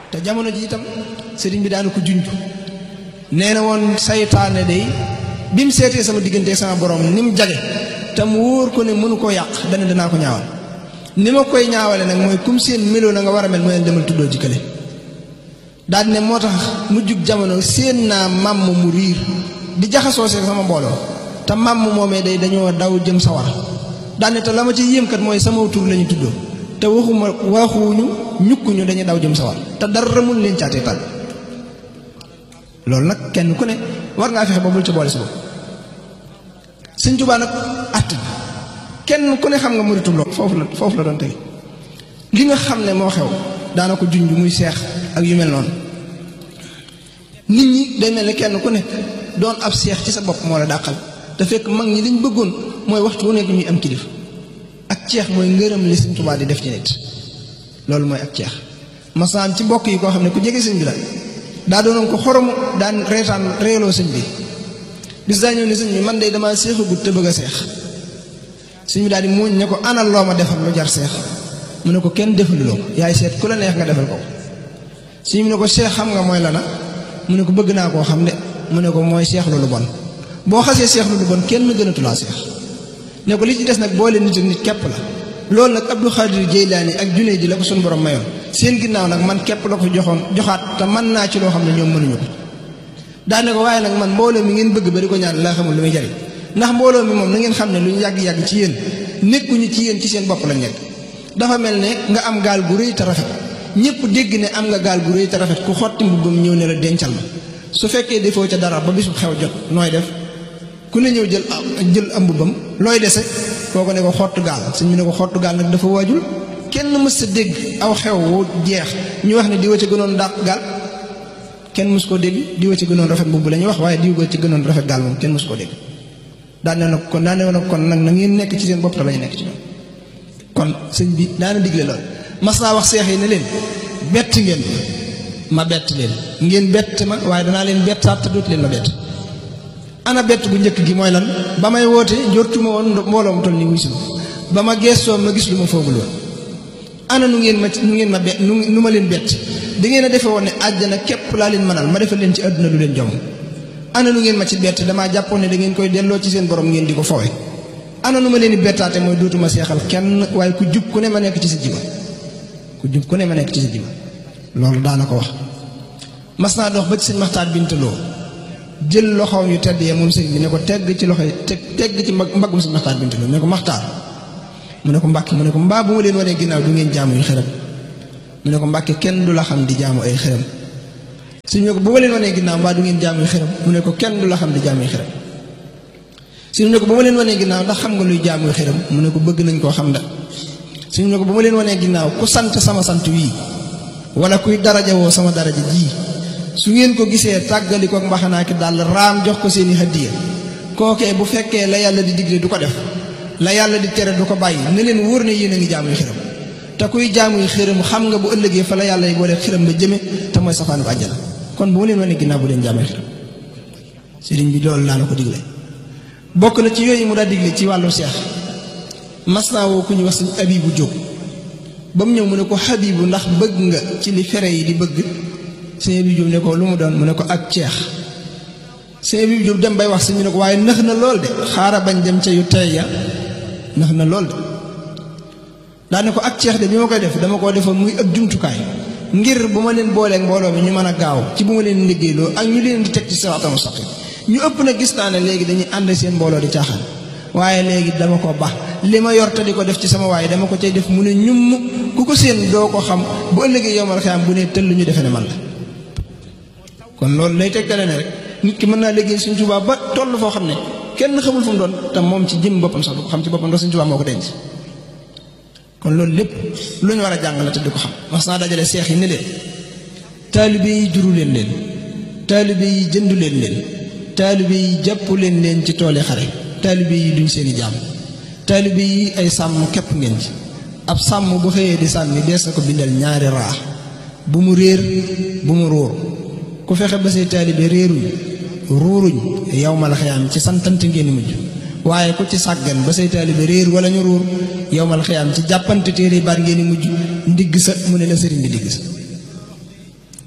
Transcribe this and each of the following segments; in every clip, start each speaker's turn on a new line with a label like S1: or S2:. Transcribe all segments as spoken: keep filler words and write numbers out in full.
S1: te jamono ji itam sëriñ bi daana ko junj nee na woon saytaane day bi mu seetee sama diggante sama borom ni mu jage te mu wóor ko ne mënu koo yàq dana danaa ko ñaawal ni ma koy ñaawale nag mooy comme seen meloo na nga war a mel mooy demal tuddoo ci kële daal ne moo tax mu jug jamono seen naa màmm mu riir di jaxasoo see sama mbooloo te màmm moomee day dañoo daw jëm sawar daal ne te la ma ci yéem kat mooy sama tur lañu tuddoo te waxuma waxuñu ñukkuñu dañuy daw jëm sawar te dara mun leen caatee tal loolu nag kenn ku ne war ngaa fexe ba bul ci boole si bopp Sëñ Tuubaa nag att bi kenn ku ne xam nga muritum loolu foofu la foofu la doon tege li nga xam ne moo xew daana ko junj muy seex ak yu mel noonu nit ñi day mel ne kenn ku nekk doon ab seex ci sa bopp moo la dàqal te fekk mag ñi liñ bëggoon mooy waxtu wu nekk ñuy am kilifa ak ceex mooy ngërëm li Sëñ Tuubaa di def ci nit loolu mooy ak ceex masaam ci mbokk yi koo xam ne ku jege sëñ bi la daa doonoon ko xoromu daan reetaan reeloo sëñ bi bis daa ñëw ne sëñ bi man de damaa seexagut te bëgg a seex sëñ bi daal di muuñ ne ko anal loo ma defal lu jar seex mu ne ko kenn defaluloo ko yaay seet ku la neex nga defal ko sëñ bi ne ko seex xam nga mooy la na mu ne ko bëgg naa koo xam de mu ne ko mooy seex lu lu bon boo xasee seex lu lu bon kenn gënatulaa seex ne ko li ci des nag boole nit ak nit képp la loolu nag Abdou Khadir Jeylaani ak Junayd ji la ko suñu borom mayoon seen ginnaaw nag man képp la ko joxoon joxaat te mën naa ci loo xam ne ñoom mënuñu ko daane ko waaye nag man mbooloo mi ngeen bëgg ba di ko ñaan laa xamul lu muy jariñ ndax mbooloo mi moom na ngeen xam ne lu ñu yàgg-yàgg ci yéen nekkuñu ci yéen ci seen bopp lañ nekk dafa mel ne nga am gaal gu rëy te rafet ñëpp dégg ne am nga gaal gu rëy te rafet ku xotti mbubbam ñëw ne la dencal ma su fekkee defoo ca dara ba bisu xew jot nooy def ku ne ñëw jël jël am mbubbam looy dese kooku ne ko xottu gaal suñ mu ne ko xottu gaal nag dafa waajul kenn mës sa dégg aw xew wu jeex ñu wax ne diwa ca gënoon dàq gaal kenn mës koo dégg diwa ci gënoon rafet mbubb la ñuy wax waaye diwa ci gënoon rafet gaal moom kenn mës koo dégg daan ne nag kon daan ne nag kon nag na ngeen nekk ci seen bopp te lañu nekk ci ñoom kon sëñ bi daana digle lool mas naa wax seex yi ne leen bett ngeen ma bett leen ngeen bett ma waaye danaa leen bettaat te dootu leen ma bett ana bett bu njëkk gi mooy lan ba may woote jortuma woon mbooloo mu toll ni wuy si ba ma geestoo ma gis lu ma foogul woon ana nu ngeen ma nu ngeen ma bett nu ma leen bett da ngeen a defe woon ne àjjana képp laa leen mënal ma defal leen ci àdduna lu leen jom ana nu ngeen ma ci bett damaa jàppoon ne da ngeen koy delloo ci seen borom ngeen di ko fowe ana nu ma leen di bettaate mooy dootuma seexal kenn waaye ku jub ku ne ma nekk ci sa jiba ku jub ku ne ma nekk ci sa jiba loolu daana ko wax mas naa dox ba ci sëñ Maxtaar Bintaloo jël loxoom yu tedd yee moom sëñ bi ne ko tegg ci loxo yi teg tegg ci mbaggum sëñ Maxtaar Bintaloo ne ko Maxtaar mu ne ko Mbàkke mu ne ko mbaa bu ma leen wanee ginnaaw du ngeen jaamu yu xërëm mu ne ko Mbàkke kenn du la xam di jaamu ay xërëm suñu ne ko bu ma leen wanee ginnaaw mbaa du ngeen jaamu yu xërëm mu ne ko kenn du la xam di jaamu yu xërëm suñu ne ko bu ma leen wanee ginnaaw ndax xam nga luy jaamu yu xërëm mu ne ko bëgg nañ koo xam da suñu ne ko bu ma leen wanee ginnaaw ku sant sama sant wii wala kuy daraja woo sama daraja ji su ngeen ko gisee tàggali ko mbaxanaaki daal raam jox ko seeni hadiya kookee bu fekkee la yàlla di digle du ko def la yàlla di tere du ko bàyyi ne leen wóor ne yéen a ngi jaamuy xiram te kuy jaamuy xiram xam nga bu ëllëgee fa la yàlla yi boole xiram ba jëme te mooy safaanu bu àjjana kon bu ma leen wane ginnaaw bu leen jaamuy xiram sëriñ bi loolu laa la ko digle bokk na ci yooyu mu daa digle ci wàllu seex mas naa woo ku ñu wax sëñ Abibu Jóob ba mu ñëw mu ne ko Habibu ndax bëgg nga ci li fere yi di bëgg sëñ Abibu Jóob ne ko lu mu doon mu ne ko ak ceex sëñ Abibu Jóob dem bay wax sëñ bi ne ko waaye nëx na lool de xaaral bañ dem ca yu tey ya nëx na lool de daa ne ko ak ceex de bi ma koy def dama koo defoon muy ak jumtukaay ngir bu ma leen booleeg mbooloo mi ñu mën a gaaw ci bu ma leen liggéeyloo ak ñu leen di teg ci siraatal mustaqiim ñu ëpp na gis naa ne léegi dañuy ànd seen mbooloo di caaxaan waaye léegi dama ko baax li ma yor te di ko def ci sama waaye dama ko cay def mu ne ñum ku ko seen doo ko xam bu ëllëgee yowmal xiyaam bu ne tëll ñu defe ne man la kon loolu lay tegtale ne rek nit ki mën naa liggéey Sëñ Tuubaa ba toll foo xam ne kenn xamul fu mu doon te moom ci jëm boppam sax du ko xam ci boppam ndax Sëñ Tuubaa moo ko denc kon loolu lépp lu ñu war a jàng la te di ko xam mas naa dajale seex yi ne leen taalibe yi juru leen leen taalibe yi jëndu leen leen taalibe yi jàpp leen leen ci toole xare taalibe yi duñ seeni jaam taalibe yi ay sàmm képp ngeen ci ab sàmm bu xëyee di sàmmi dees na ko bindal ñaari raa bu mu réer bu mu ruur ku fexe ba say taalibe réeruñ ruuruñ yawmal xiyaam ci santante ngeen mujj waaye ku ci sàggan ba say taalibe réer wala ñu ruur yawmal xiyaam ci jàppante téere baat ngeen mujj ndigg sa mu ne la sëriñ bi digg sa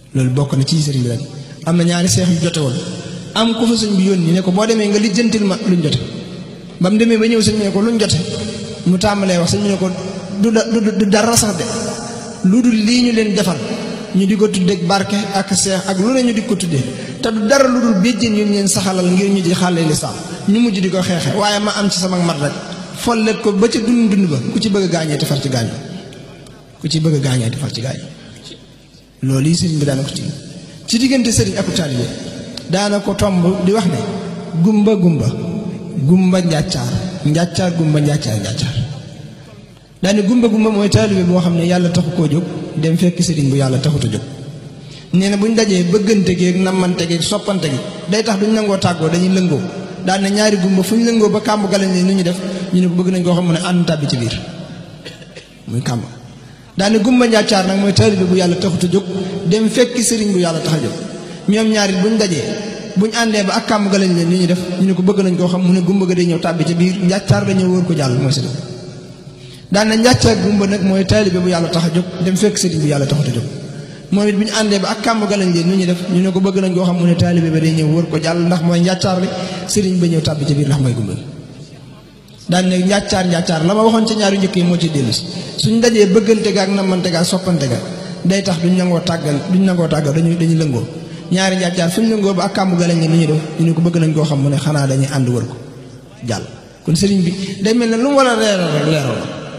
S1: loolu bokk na ci sëriñ bi rek am na ñaari seex yu jote woon am ku fa sëñ bi yónni ne ko boo demee nga lijjantil ma luñ jote ba mu demee ba ñëw sëñ bi ne ko luñ jote mu tàmbalee wax sëñ bi ne ko du du dara sax de lu dul lii ñu leen defal ñu di ko tuddee barke ak seex ak lu ne ñu di ko tuddee te du dara lu dul béjjén yu ñu leen saxalal ngir ñu di xàlle lislaam ñu mujj di ko xeexe waaye ma am ci sama mat rek follet ko ba ca dund dund ba ku ci bëgg a gaañee te far ci gaañu ku ci bëgg a gaañee te far ci gaañu loolu yi sëriñ bi daana ko ci ci diggante sëriñ ak taalibe daana ko tomb di wax ne gumba gumba gumba njàccaar njàccaar gumba njàccaar njàccaar daane gumba gumba mooy taalibe boo xam ne yàlla taxu koo jóg dem fekk sëriñ bu yàlla taxut a jóg nee na buñ dajee bëggante gi ak nammante gi soppante gi day tax duñ nangoo tàggoo dañuy lëngoo daan na ñaari gumba fu ñu lëngoo ba kàmb galañ ni ñu def ñu ne ko bëgg nañ koo xam mu ne ànd tàbbi ci biir muy kàmb daane gumba njàccaar nag mooy taalibe bu yàlla taxut a jóg dem fekki sëriñ bu yàlla tax a jóg ñoom ñaari buñ dajee buñ àndee ba ak kàmb galañ leen ni ñu def ñu ne ko bëgg nañ koo xam mu ne gumba ga day ñëw tàbbi ci biir njàccaar la ñëw wóor ko jàll mooy sëriñ daan na njàccaar gumba nag mooy taalibe bu yàlla tax a jóg dem fekk sëriñ bu yàlla taxut a jóg moom it bu ñu àndee ba ak kàmb galañ leen ni ñu def ñu ne ko bëgg nañ koo xam mu ne taalibe ba day ñëw wóor ko jàll ndax mooy njàccaar li sëriñ ba ñëw tàbbi ci biir ndax mooy gumba daan ne njàccaar njàccaar la ma waxoon ca ñaari njëkk yi moo ci dellu si suñ dajee bëggante ga ak nammante ga ak soppante ga day tax duñ nangoo tàggal duñ nangoo tàggal dañuy dañuy lëngoo ñaari njàccaar fuñ lëngoo ba ak kàmb galañ leen ni ñu def ñu ne ko bëgg nañ koo xam mu ne xanaa dañuy ànd wër ko jàll kon sëriñ bi day mel ne lu mu war a leeral rek leeral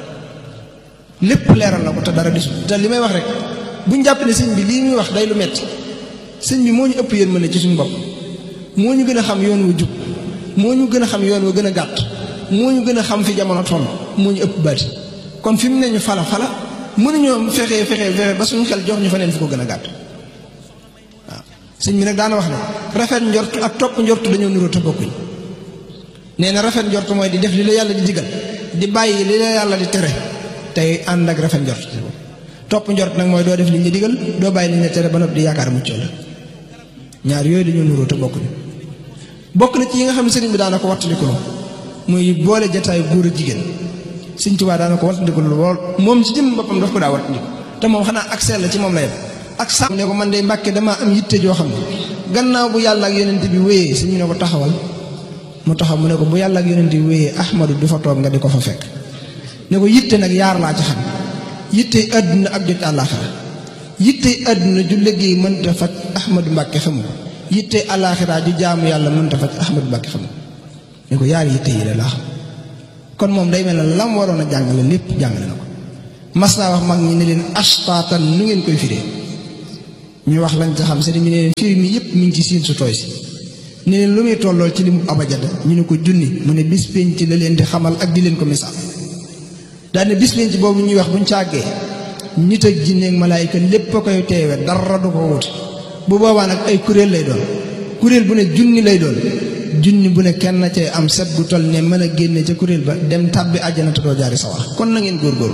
S1: la lépp leeral na ko te dara disul te li may wax rek buñ jàpp ne sëñ bi lii muy wax day lu metti sëñ bi moo ñu ëpp yërmande ci suñu bopp moo ñu gën a xam yoon wu jub moo ñu gën a xam yoon wa gën a gàtt moo ñu gën a xam fi jamono toll moo ñu ëpp bari kon fi mu ne ñu fala fala mënuñoo fexe fexe fexe ba suñu xel jox ñu fa neen fu ko gën a gàtt waaw sëñ bi nag daana wax ne rafet njort ak topp njort dañoo nuroo te bokkuñ nee na rafet njort mooy di def li la yàlla di digal di bàyyi li la yàlla di tere tey ànd ak rafet njort topp njort nag mooy doo def li ñu digal doo bàyyi li ñu tere ba noppi di yaakaar mucc la ñaar yooyu dañoo nuroo te bokkuñu bokk na ci yi nga xam ne sëriñ bi daana ko wattandiku muy boole jataayu góor a jigéen Sëriñ Tuubaa daana ko wattandiku lool moom ci jëm boppam daf ko daa wattandiku te moom xanaa ak sell la ci moom la yem ak sàmm ne ko man de Mbàkke damaa am yitte joo xam ne gannaaw bu yàlla ak yonent bi wéyee suñu ne ko taxawal mu taxaw mu ne ko bu yàlla ak yonent bi wéyee Ahmadu du fa toog nga di ko fa fekk ne ko yitte nag yaar laa ci xam yittey àdduna ak jot àllaaxira yittey àdduna ju liggéey mënta faj Ahmadu Mbàkke xamu ko yittey àllaaxira ju jaamu yàlla mënta faj Ahmadu Mbàkke xamu ko ne ko yaar yitte yi la laa xam kon moom day mel ne lam waroon a jàngale lépp jàngale na ko mas naa wax mag ñi ne leen ashtaatan nu ngeen koy firee ñu wax lañ ca xam sëriñ bi ne leen firi mi yëpp mi ngi ci siin su tooy si ne leen lu muy tollool ci li mu abajada ñu ne ko junni mu ne bis penc la leen di xamal ak di leen ko misaal daane bis penc boobu ñuy wax buñ càggee nit ak jinne ak malaayika lépp a koy teewe dara du ko wuti bu boobaa nag ay kuréel lay doon kuréel bu ne junni lay doon junni bu ne kenn cee am set gu toll ne mën a génne ca kuréel ba dem tàbbi àjjana te doo jaari sawar kon na ngeen góorgóorlu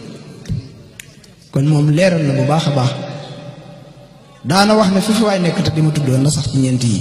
S1: kon moom leeral na bu baax a baax daana wax ne fi fi waay nekk te di ma tuddoon na sax ci ñeent yi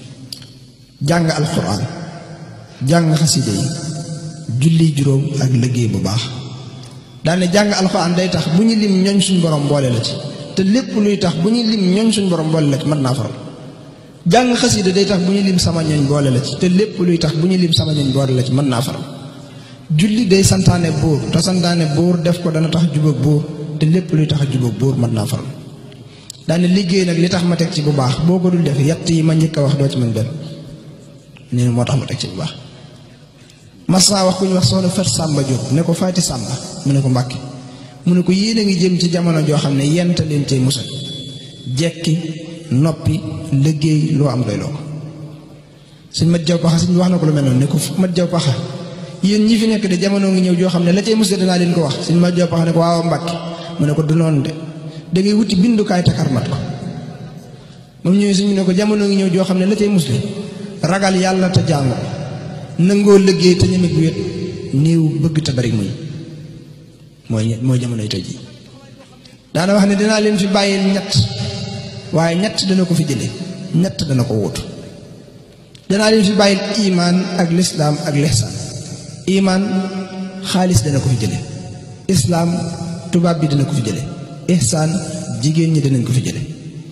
S1: jàng alxuraan jàng xasida yi julli juróom ak liggéey bu baax daane jàng alxuraan day tax bu ñu lim ñooñ suñ borom boole la ci te lépp luy tax bu ñu lim ñooñ suñ borom boole la ci mën naa faral jàng xasida day tax bu ñu lim sama ñooñ boole la ci te lépp luy tax bu ñu lim sama ñooñ boole la ci mën naa faral julli day santaane buur te santaane buur def ko dana tax jubóog buur te lépp luy tax jubóog buur mën naa faral daane liggéey nag li tax ma teg ci bu baax boo ko dul def yett yi ma njëkk a wax doo ci mën benn nee moo tax ma teg ci bu baax mas naa wax ku ñu wax soxna Fat Sàmba Jóob ne ko Faati Sàmba mu ne ko Mbàkke mu ne ko yéen a ngi jëm ci jamono joo xam ne yent leen cay musal jekki noppi liggéey loo am doy loo ko suñ mat jaw paxa suñ wax na ko lu mel noonu ne ko mat jaw paxa yéen ñi fi nekk de jamono ngi ñëw joo xam ne la cay musal danaa leen ko wax suñ mat jaw paxa ne ko waaw Mbàkke mu ne ko du noonu de da ngay wuti bindukaay takar mat ko moom ñëwee suñu ne ko jamono ngi ñëw joo xam ne la cay musle ragal yàlla te jàng nangoo liggéey te ñeme gu wét néew bëgg te bari muy mooy mooy jamonoy tey ji daana wax ne dinaa leen fi bàyyil ñett waaye ñett dana ko fi jële ñett dana ko wóotu danaa leen fi bàyyil imaan ak lislaam ak lihsaan imaan xaalis dana ko fi jële islaam tubaab bi dana ko fi jële ihsaan jigéen ñi danañ ko fi jële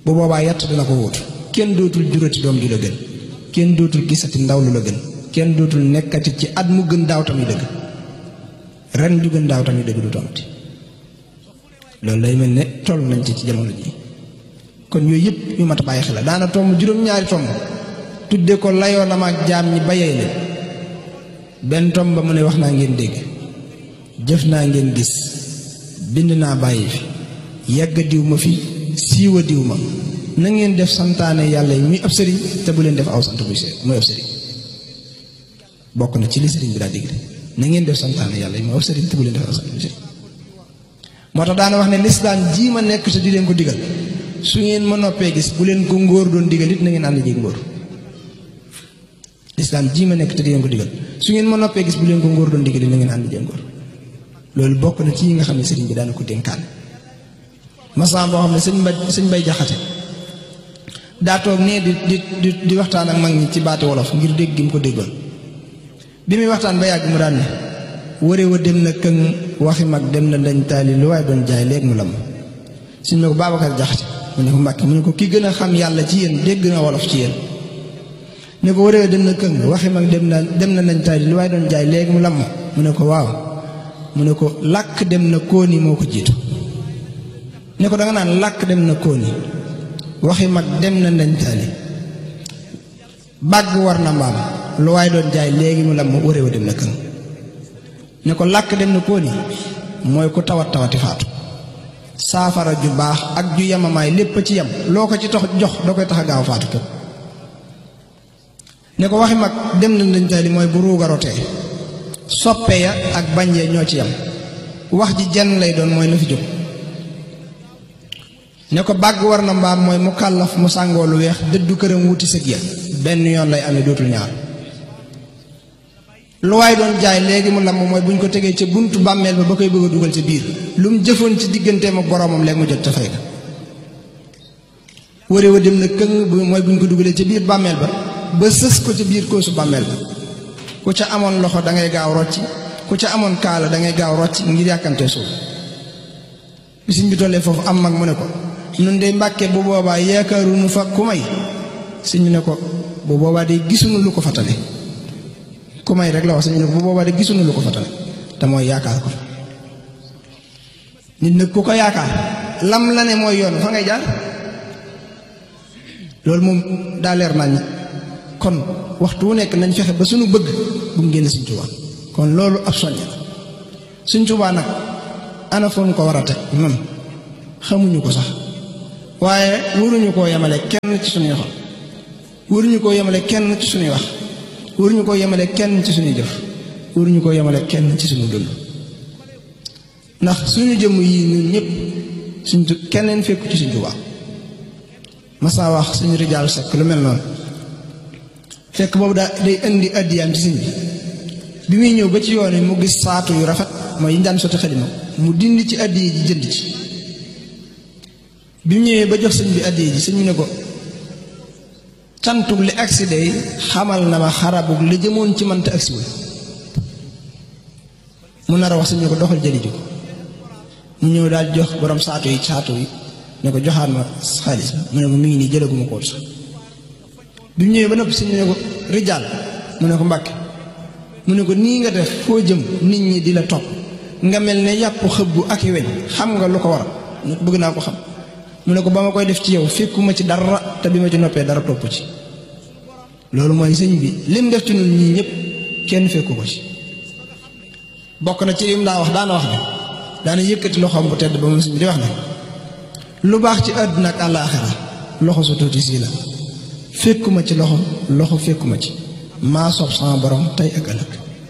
S1: bu boobaa yett dina ko wóotu kenn dootul jurati doom ju la gën kenn dootul gisati ndaw lu la gën kenn dootul nekkati ci at mu gën daaw tamit dëgg ren ju gën daaw tamit dëgg du tomati loolu lay mel ne toll nañ ci ci jamono ji kon yooyu yëpp yu mat a bàyyi xel la daana tomb juróom-ñaari tomb tudde ko layoo na ma ak jaam ñi bayee leen benn tomb ba mu ne wax naa ngeen dégg jëf naa ngeen gis bind naa bàyyi fi yàgg diw ma fi siiwa diw ma na ngeen def santaane yàlla yi muy ab sëriñ te bu leen def aw sant buy see muy ab sëriñ bokk na ci li sëriñ bi daa digle na ngeen def santaane yàlla yi muy ab sëriñ te bu leen def aw sant buy see moo tax daana wax ne lislaam jii ma nekk te di leen ko digal su ngeen ma noppee gis bu leen ko ngóor doon digal it na ngeen ànd jéeg ngóor lislaam jii ma nekk te di leen ko digal su ngeen ma noppee gis bu leen ko ngóor doon digal it na ngeen ànd jéeg ngóor loolu bokk na ci yi nga xam ne sëriñ bi daana ko dénkaan masan boo xam ne sëñ bay sëñ bay jaxate daa toog nee di di di waxtaan ak mag ñi ci baati wolof ngir dégg gi mu ko déggoon bi muy waxtaan ba yàgg mu daan ne ware wa dem na këng waxi mag dem na dañ taali lu waaye doon jaay léegi mu lam suñ ne ko Babacar Jaxate mu ne ko Mbàkke mu ne ko ki gën a xam yàlla ci yéen dégg na wolof ci yéen ne ko ware wa dem na këng waxi mag dem na dem na dañ taali lu waaye doon jaay léegi mu lam mu ne ko waaw mu ne ko làkk dem na kóoni moo ko jiitu ne ko da nga naan làkk dem na kóoni waxi mag dem na dañ taali bàgg war na mbaam lu waaye doon jaay léegi mu lam ware wa dem na këng ne ko làkk dem na kóoni mooy ku tawat tawati faatu saafara ju baax ak ju yemamaay lépp ci yem loo ko ci tax jox da koy tax a gaaw faatu képp ne ko waxi mag dem na dañ taali mooy bu ruugarotee soppe ya ak bañ ya ñoo ci yem wax ji jenn lay doon mooy na fi jóg ne ko bàgg war na mbaam mooy mu kàllaf mu sàngoo lu weex dëddu këram wuti sëg ya benn yoon lay amee dootul ñaar lu waay doon jaay léegi mu lamb mooy bu ñu ko tegee ca buntu bàmmeel ba ba koy bëgg a dugal ca biir lu mu jëfoon ci digganteem ak boroomam léegi mu jot ca fay ga ware wa dem na këng mooy bu ñu ko dugalee ca biir bàmmeel ba ba sës ko ca biir koosu bàmmeel ba ku ca amoon loxo da ngay gaaw rocci ku ca amoon kaala da ngay gaaw rocci ngir yàkkamtee suuf bi sëñ bi tollee foofu am mag mu ne ko nun de Mbàkke bu boobaa yaakaaruñu fa ku may sëñ bi ne ko bu boobaa de gisuñu lu ko fatale ku may rek la wax sëñ bi ne ko bu boobaa de gisuñu lu ko fatale te mooy yaakaar ko nit nag ku ko yaakaar lam la ne mooy yoon fa ngay jaar loolu moom daa leer nañ kon waxtu wu nekk nañ fexe ba suñu bëgg bu mu génn Sëñ Tuubaa kon loolu ab soññ la Sëñ Tuubaa nag ana foon ko war a teg noonu xamuñu ko sax waaye waruñu koo yemale kenn ci suñuy xol waruñu koo yemale kenn ci suñuy wax waruñu koo yemale kenn ci suñuy jëf waruñu koo yemale kenn ci suñu dund ndax suñu jëmm yi ñun ñëpp suñ keneen fekku ci Sëñ Tuubaa masaa wax suñu rijaal sekk lu mel noonu fekk boobu daa day indi addiyaam ci sëñ bi bi muy ñëw ba ci yoon wi mu gis saatu yu rafet mooy yi ñu daan sotti xalima mu dindi ci addiya ji jënd ci bi mu ñëwee ba jox sëñ bi addiya ji sëñ bi ne ko cantug li agsi day xamal na ma xarabug li jëmoon ci mënta agsiwul mu nar a wax sëñ bi ne ko doxal jëli ji ko mu ñëw daal jox borom saatu yi saatu yi ne ko joxaat ma xaalis mu ne ko mi ngi nii jëlaguma ko sax bi mu ñëwee ba noppi sëñ bi ne ko rijaal mu ne ko Mbàkke mu ne ko nii nga def foo jëm nit ñi di la topp nga mel ne yàpp xëbbu ak i weñ xam nga lu ko waral ne ko bëgg naa ko xam mu ne ko ba ma koy def ci yow fekkuma ci dara te bi ma ci noppee dara topp ci loolu mooy sëñ bi lim def ci ñun ñii ñëpp kenn fekku ko ci bokk na ci lim daa wax daana wax ne daana yëkkati loxoom bu tedd ba moom sëñ bi di wax ne lu baax ci àdduna ak àllaaxira loxo su tuuti sii la fekkuma ci loxo loxo fekkuma ci maa soob sama borom tey ak ëllëg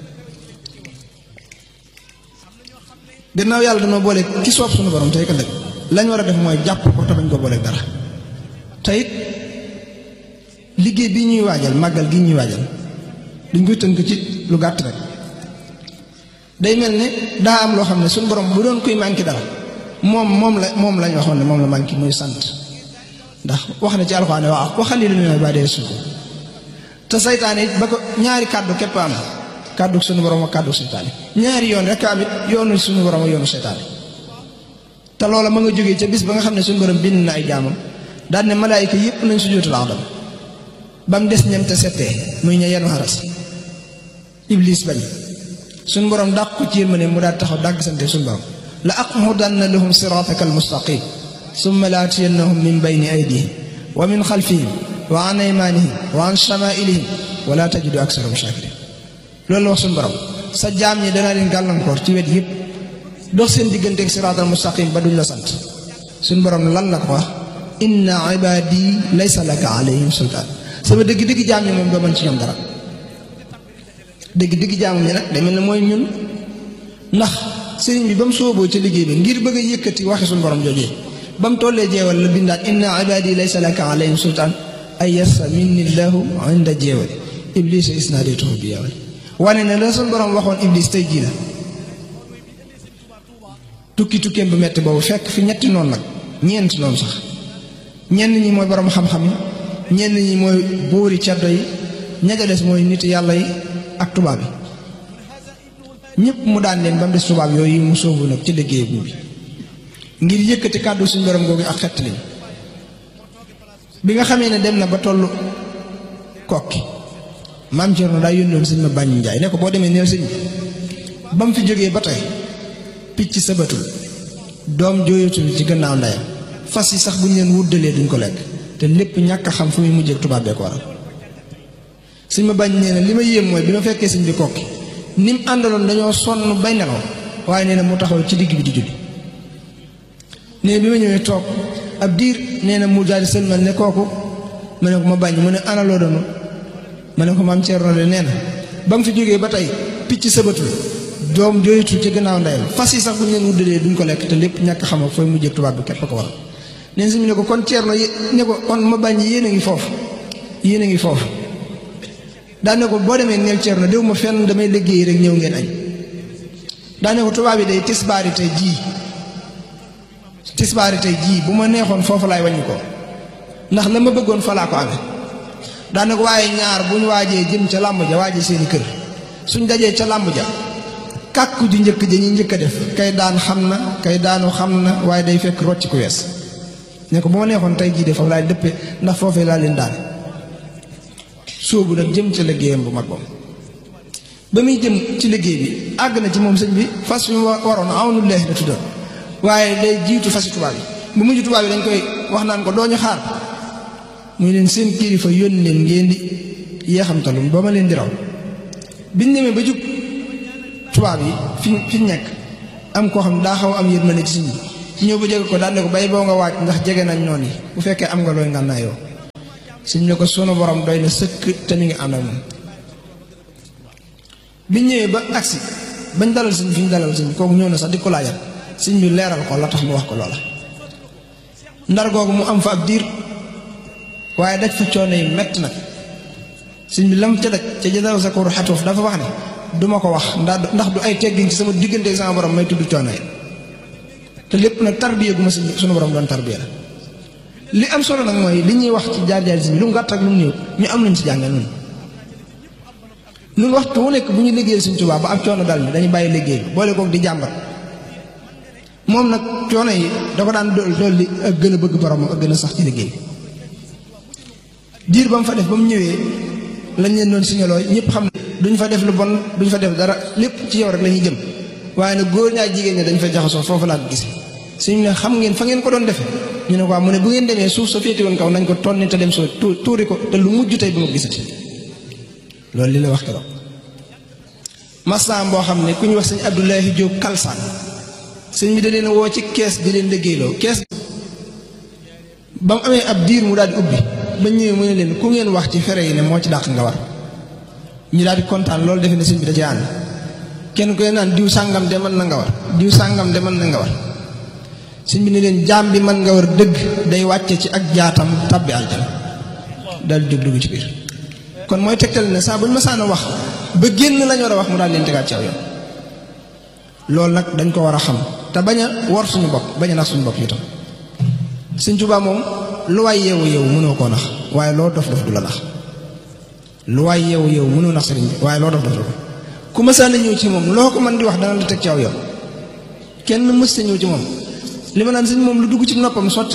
S1: gannaaw yàlla dama boole ki soob suñu borom tey ak ëllëg lañ war a def mooy jàpp ko te bañ ko boole dara te it liggéey bi ñuy waajal màggal gi ñuy waajal duñ koy tënk ci lu gàtt rek day mel ne daa am loo xam ne suñu borom bu doon koy manqué dara moom moom la moom lañ waxoon ne moom la manqué muy sant ndax wax na ci alxuraan ne waaw waxal li lu ne ba dee suko te saytaane it ba ko ñaari kàddu képp am kàddu suñu borom ak kàddu saytaane ñaari yoon rek am it yoonu suñu borom ak yoonu saytaane te loola ma nga jógee ca bis ba nga xam ne suñu borom bind na ay jaamam daan ne malaayika yépp nañ sujjóotal Aadama ba mu des ñam te settee muy ña yenu xaras iblis bañ suñ borom dàq ko ci yërmande mu daal taxaw dàgg sante suñ borom la aqudanna lahum sirataka almustaqim summa la atiyannahum min bayni aydihim wa min xalfihim wa an aymanihim wa an shamailihim wala tajidu aksarahum shakirin loolu la wax suñ borom sa jaam ñi danaa leen gàllankoor ci wet yëpp dox seen digganteeg siraatal mustaqim ba duñ la sant suñ borom lan la ko wax inna ibadi laysa laka alayhim sultaan sama dëgg-dëgg jaam ñi moom doo mën ci ñoom dara dëgg-dëgg jaam ñi nag day mel ne mooy ñun ndax sëriñ bi ba mu sooboo ci liggéey bi ngir bëgg a yëkkati waxi suñ borom joojee ba mu tollee jeewal la bindaat inna ibadi laysa laka alayhim sultaan ay yassa minni llahu inda jeewali iblis isnaadaytuhu bi yawal wane ne la suñ borom waxoon iblis tey jii la tukki tukkeem bu metti boobu fekk fi ñetti noonu nag ñeenti noonu sax ñenn ñi mooy borom xam-xam yi ñenn ñi mooy buuri ceddo yi ña ca des mooy nit yàlla yi ak tubaab yi ñëpp mu daan leen ba mu des tubaab yooyu mu sóobu nag ci liggéey bi ngir yëkkati kàddu suñ borom googu ak xett liñ bi nga xamee ne dem na ba tollu kokki maam Cerno daa yónnoon sëñ ma bàññi njaay ne ko boo demee neel sëñ bi ba mu fi jógee ba tey picc sabatul doom jooyatul ci gannaaw ndeyam fas yi sax bu ñu leen wuddalee duñ ko lekk te lépp ñàkk a xam fu muy mujjee tubaab bee ko waral sëñ ma bàññi nee na li ma yéem mooy bi ma fekkee sëñ bi kokki ni mu àndaloon dañoo sonn bay nelaw waaye nee na mu taxaw ci digg bi di julli nee bi ma ñëwee toog ab diir nee na mu daal di sëlmal ne kooku ma ne ko ma bàññi mu ne ana loo doon ma ne ko maam Cerno de nee na ba mu fi jógee ba tey picc sëbatul doom jooyatul ci gannaaw ndeyam fas yi sax bu ñu leen wuddalee duñ ko lekk te lépp ñàkk xam fooy mujjee tubaab bi képp ko waral neen si mu ne ko kon Cerno ne ko kon ma bàññi yéen a ngi foofu yéen a ngi foofu daa ne ko boo demee neel Cerno déw ma fenn damay liggéey rek ñëw ngeen añ daa ne ko tubaab yi day tisbaari tey jii tisbaari tey jii bu ma neexoon foofu laay wàññi ko ndax la ma bëggoon fa laa ko amee daa ne ko waaye ñaar bu ñu waajee jëm ca làmb ja waajee seeni kër suñ dajee ca làmb ja kàkku ju njëkk ja ñuy njëkk a def kay daan xam na kay daanu xam na waaye day fekk rocc ku wees ne ko bu ma neexoon tey jii de foofu laay dëppee ndax foofee laa leen daane sóobu nag jëm ca liggéeyam bu mag boobu ba muy jëm ci liggéey bi àgg na ci moom sëñ bi fas yu waroon awnu leex la tuddoon waaye day jiitu fasi tubaab yi bu mujj tubaab yi dañ koy wax naan ko doo ñu xaar muy leen seen kilifa yónni leen ngeen di yeexamtalum ba ma leen di raw biñ demee ba jub tubaab yi fi fi nekk am koo xam ne daa xaw am yërmande ci sëñ bi ñëw ba jege ko daan ne ko bay boo nga waaj ndax jege nañ noonu yi bu fekkee am nga looy ngànnaa yoo sëñ ne ko sunu borom doy na sëkk te mi ngi ànd ak moom biñ ñëwee ba agsi bañ dalal sëñ fi ñu dalal sëñ kooku ñëw na sax di ko laajal sëñ bi leeral ko la tax mu wax ko loola ndar googu mu am fa ab diir waaye daj fa coono yi metti nag sëñ bi lam ca daj ca jadaw sa koru xatuuf dafa wax ne duma ko wax ndax ndax du ay teggin ci sama diggante sama borom may tudd coono yi te lépp nag tarbiya gu ma sunu borom doon tarbiya la li am solo nag mooy li ñuy wax ci jaar-jaar sëñ bi lu mu gàtt ak lu mu néew ñu am luñ ci jàngal noonu ñun waxtu wu nekk bu ñu liggéeyal Sëñ Tuubaa ba ab coono dal mi dañu bàyyi liggéey bi boole koog di jàmbat moom nag coono yi da ko daan dool dool li ak gën a bëgg boromam ak gën a sax ci liggéey bi diir ba mu fa def ba mu ñëwee lañ leen doon signaloo ñëpp xam ne duñ fa def lu bon duñ fa def dara lépp ci yow rek la ñuy jëm waaye nag góor ñaa jigéen ñi dañ fa jaxasoo foofu laa ko gis suñu ne xam ngeen fa ngeen ko doon defee ñu ne ko mu ne bu ngeen demee suuf sa féete woon kaw nañ ko tonni te dem soo tuuri ko te lu mujj tey bu ma gisati loolu li la wax keroog masaam boo xam ne ku ñu wax sëñ Abdoulahi Diop Kalsaan sëñ bi da leen woo ci kees di leen liggéeyloo kees ba mu amee ab diir mu daal di ubbi ba ñëwee mu ne leen ku ngeen wax ci fere yi ne moo ci dàq nga war ñu daal di kontaan loolu defe ne sëñ bi da ci ànd kenn koy naan diw sàngam de mën na nga war diw sàngam de mën na nga war sëñ bi ne leen jaam bi mën nga war dëgg day wàcce ci ak jaatam tabbi aljana daal di jóg dugg ci biir kon mooy tegtal ne saa bu ñu masaan a wax ba génn lañ war a wax mu daal leen tegaat ci aw yoon loolu nag dañ ko war a xam te bañ a wor suñu bopp bañ a nax suñu bopp itam Sëñ Tuubaa moom lu waay yeewu yeewu mënoo koo nax waaye loo dof dof du la nax lu waay yeewu yeewu mënoo nax sëriñ bi waaye loo dof dof du la ku masaan a ñëw ci moom loo ko mën di wax dana la teg ci aw yoon kenn mës ta ñëw ci moom li ma naan sëñ moom lu dugg ci noppam sotti na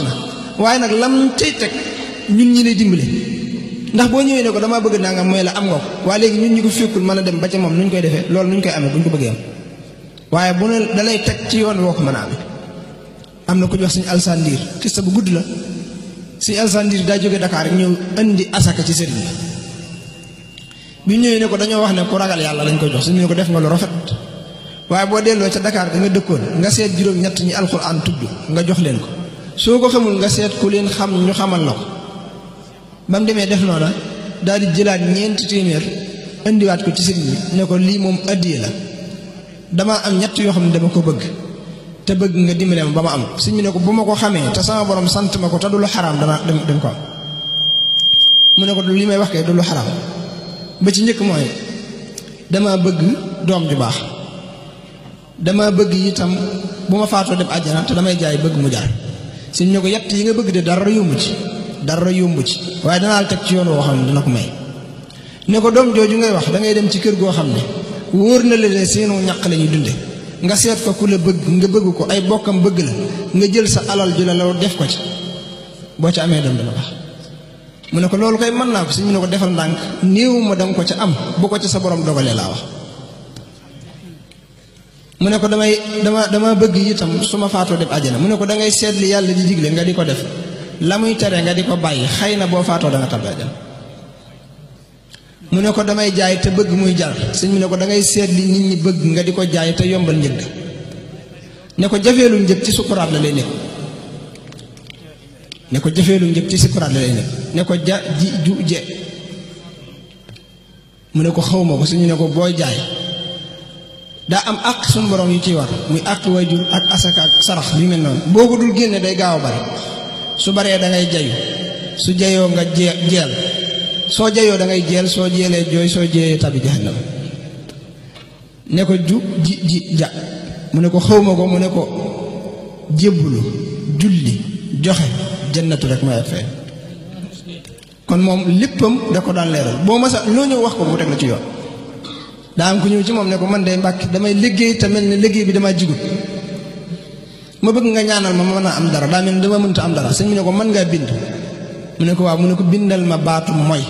S1: waaye nag lam tey teg ñun ñi lay dimbale ndax boo ñëwee ne ko damaa bëgg naa nga mooy la am nga ko waaye léegi ñun ñi ko fekkul mën a dem ba ca moom nuñ koy defee loolu nuñ koy amee buñ ko bëggee am waaye bu ne da lay teg ci yoon woo ko mën a amee. am na ku ñu wax suñu alsandiir kista bu gudd la suñu alsandiir daa jóge Dakar rek ñëw indi asaka ci sëriñ bi ñëwee ne ko dañoo wax ne ku ragal yàlla lañ koy jox suñu ne ko def nga lu rafet waaye boo delloo ca Dakar da nga dëkkoon nga seet juróom-ñett ñi alxuraan tudd nga jox leen ko soo ko xamul nga seet ku leen xam ñu xamal la ko ba mu demee def noona daal di jëlaat ñeenti téeméer indiwaat ko ci sëriñ bi ne ko lii moom addiye la damaa am ñett yoo xam ne dama ko bëgg te bëgg nga dimbale ma ba ma am sëriñ bi ne ko bu ma ko xamee te sama borom sant ma ko te du lu xaraam dana dem dem ko am mu ne ko li may wax kay du lu xaraam ba ci njëkk mooy dama bëgg doom ju baax dama bëgg itam bu ma faatoo dem àjjana te damay jaay bëgg mu jar sëriñ bi ne ko yett yi nga bëgg de dara yomb ci dara yomb ci waaye danaa la teg ci yoon woo xam ne dina ko may ne ko doom jooju ngay wax da ngay dem ci kër goo xam ne wóor na la ne seenu ñaq la ñuy dunde nga seet fa ku la bëgg nga bëgg ko ay bokkam bëgg la nga jël sa alal ju la la def ko ci boo ca amee doom dana baax mu ne ko loolu koy mën naa ko si mu ne ko defal ndànk néew ma danga ko ca am bu ko ca sa borom dogalee laa wax mu ne ko damay dama dama bëgg itam su ma faatoo dem àjjana mu ne ko da ngay seet li yàlla di digle nga di ko def la muy tere nga di ko bàyyi xëy na boo faatoo da nga tabbi àjjana mu ne ko damay jaay te bëgg muy jar sëñ mu ne ko da ngay seet li nit ñi bëgg nga di ko jaay te yombal njëg ne ko jafeelu njëg ci sukuraat la lay nekk ne ko jafeelu njëg ci sukuraat la lay nekk ne ko ja ji ju je mu ne ko xawma ko suñu ne ko booy jaay daa am àq suñu borom yu ciy war muy àq waajur ak asaka ak sarax yu mel noonu boo ko dul génne day gaaw a bari su baree da ngay jayu su jayoo nga jee jeel soo jayoo da ngay jeel soo jeelee jooy soo jeeyee tabi jahannam ne ko ju ji ji ja mu ne ko xawma ko mu ne ko jébbulu julli joxe jannatu rek may fay kon moom léppam da ko daan leeral boo masa loo ñëw wax ko mu teg la ci yoon daa am ku ñëw ci moom ne ko man de Mbàkke damay liggéey te mel ne liggéey bi damaa jigut ma bëgg nga ñaanal ma ma mën a am dara daa mel ne dama mënta am dara sëñ bi ne ko mën ngaa bind mu ne ko waaw mu ne ko bindal ma baatu mooy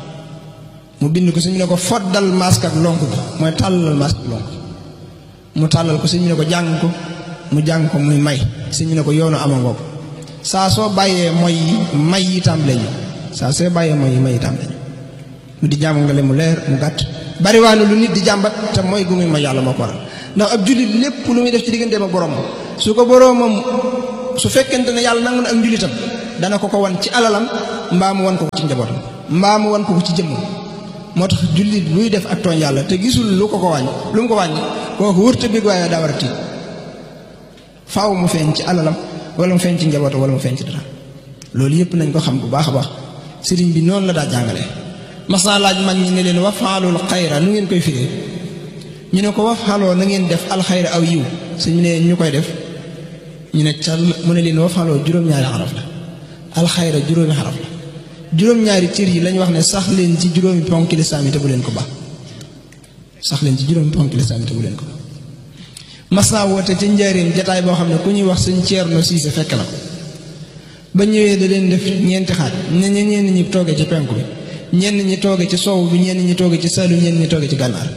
S1: mu bind ko sëñ bi ne ko foddal masque ak lonk bi mooy tàllal masque ak lonk mu tàllal ko sëñ bi ne ko jàng ko mu jàng ko muy may sëñ bi ne ko yoonu ama ngoo ko saa soo bàyyee mooy yi may yi tàmbale ñu saa soo bàyyee mooy yi may yi tàmbale ñu mu di jàmm nga le mu leer mu gàtt bariwaane lu nit di jàmbat te mooy gu muy ma yàlla moo ko waral ndax ab jullit lépp lu muy def ci digganteem ak boromam su ko boromam su fekkente ne yàlla nangu na ak njullitam dana ko ko wan ci alalam mbaa mu wan ko ko ci njabootam mbaa mu wan ko ko ci jëmmam moo tax jullit buy def ak tooñ yàlla te gisul lu ko ko wàññi lu mu ko wàññi kooku wërta bég waaye daa war a tiit faaw mu feeñ ci alalam wala mu feeñ ci njabootam wala mu feeñ ci dara loolu yëpp nañ ko xam bu baax a baax sëriñ bi noonu la daa jàngale mas naa laaj mag ñi ne leen wafaalul xayra nu ngeen koy firee ñu ne ko wafaaloo na ngeen def alxayra aw yiw suñu ne ñu koy def ñu ne cal mu ne leen wafaaloo juróom-ñaari xaraf la alxayra juróomi xaraf la juróom-ñaari cër yi lañ wax ne sax leen ci juróomi ponk lislaam yi te bu leen ko baax sax leen ci juróomi ponk lislaam yi te bu leen ko baax mas naa woote ca njaareem jataay boo xam ne ku ñuy wax sëñ Ceerno Siise fekk na ko ba ñëwee da leen def ñeenti xaaj ne ñenn ñi toogee ci penku bi ñenn ñi tooge ci soow bi ñenn ñi tooge ci Saalum ñenn ñi tooge ci gànnaar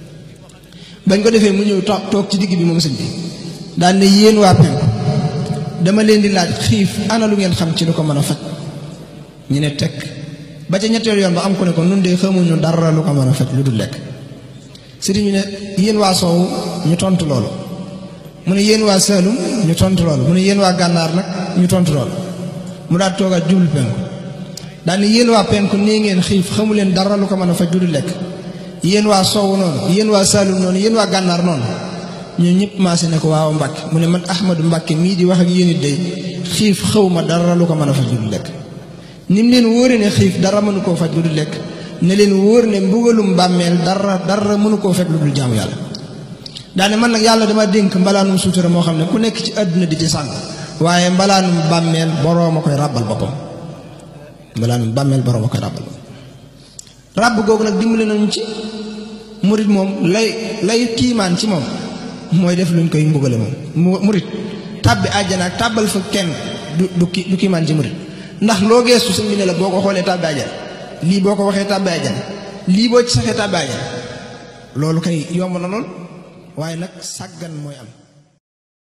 S1: bañ ko defee mu ñëw toog ci digg bi moom sëñ bi daal ne yéen waa penku dama leen di laaj xiif ana lu ngeen xam ci lu ko mën a faj ñu ne tekk ba ca ñetteel yoon ba am ko ne ko nun de xamuñu dara lu ko mën a faj lu dul lekk sëriñ ñu ne yéen waa soow ñu tontu loolu mu ne yéen waa Saalum ñu tontu loolu mu ne yéen waa gànnaar nag ñu tontu loolu mu daal toogaat jublu penku daal ni yéen waa penku nii ngeen xiif xamu leen dara lu ko mën a faj lu dul lekk yéen waa soow noonu yéen waa Saalum noonu yéen waa gànnaar noonu ñun ñëpp maase ne ko waaw Mbàkke mu ne man Ahmadu Mbàkke mii di wax ak yéen it day xiif xaw ma dara lu ko mën a faj lu dul lekk ni mu leen wóore ne xiif dara mënu koo faj lu dul lekk ne leen wóor ne mbugalum bàmmeel dara dara mënu koo fekk lu dul jaamu yàlla daane man nag yàlla dama dénk mbalaanum suutura moo xam ne ku nekk ci àdduna di ci sàng waaye mbalaanum bàmmeel boroom a koy ràbbal boppam mbalaanum bàmmeel boroom a koy ràbbal boppam ràbb googu nag dimbali nañu ci murit moom lay lay kiimaan ci moom mooy def luñ koy mbugale moom murit tàbbi àjjana ak tàbbal fa kenn du du ki du kiimaan ci murit ndax loo geestu sëñ bi ne la boo ko xoolee tàbbi àjjana lii boo ko waxee tàbbi àjjana lii boo ci saxee tàbbi àjjana loolu kay yomb na lool waaye nag sàggan mooy am